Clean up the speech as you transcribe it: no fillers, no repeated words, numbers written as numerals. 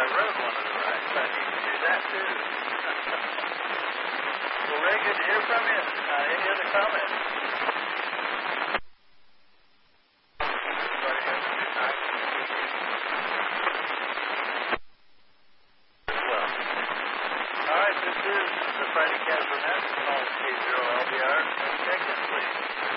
rode one of the rides. I need to do that too. Well, Ray, good to hear from you. Any other comments?